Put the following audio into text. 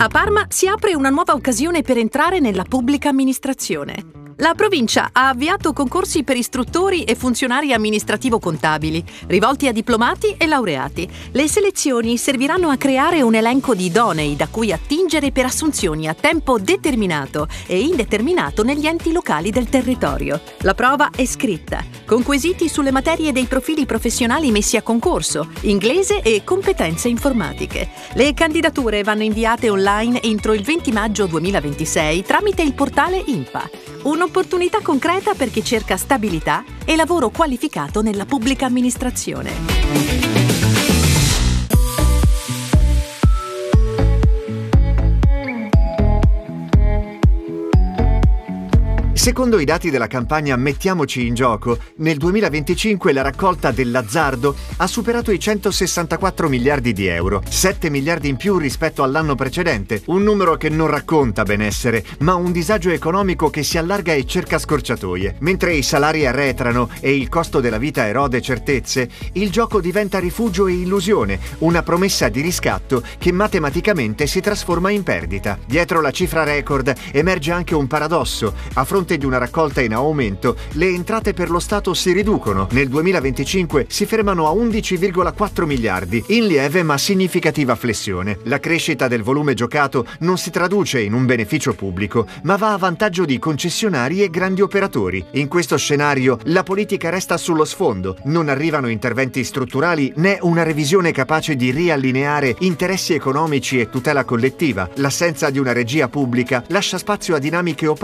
A Parma si apre una nuova occasione per entrare nella pubblica amministrazione. La provincia ha avviato concorsi per istruttori e funzionari amministrativo-contabili, rivolti a diplomati e laureati. Le selezioni serviranno a creare un elenco di idonei da cui attingere per assunzioni a tempo determinato e indeterminato negli enti locali del territorio. La prova è scritta, con quesiti sulle materie dei profili professionali messi a concorso, inglese e competenze informatiche. Le candidature vanno inviate online entro il 20 maggio 2026 tramite il portale INPA. Un'opportunità concreta per chi cerca stabilità e lavoro qualificato nella pubblica amministrazione. Secondo i dati della campagna Mettiamoci in gioco, nel 2025 la raccolta dell'azzardo ha superato i 164 miliardi di euro, 7 miliardi in più rispetto all'anno precedente, un numero che non racconta benessere, ma un disagio economico che si allarga e cerca scorciatoie. Mentre i salari arretrano e il costo della vita erode certezze, il gioco diventa rifugio e illusione, una promessa di riscatto che matematicamente si trasforma in perdita. Dietro la cifra record emerge anche un paradosso. A fronte di una raccolta in aumento, le entrate per lo Stato si riducono. Nel 2025 si fermano a 11,4 miliardi, in lieve ma significativa flessione. La crescita del volume giocato non si traduce in un beneficio pubblico, ma va a vantaggio di concessionari e grandi operatori. In questo scenario, la politica resta sullo sfondo. Non arrivano interventi strutturali né una revisione capace di riallineare interessi economici e tutela collettiva. L'assenza di una regia pubblica lascia spazio a dinamiche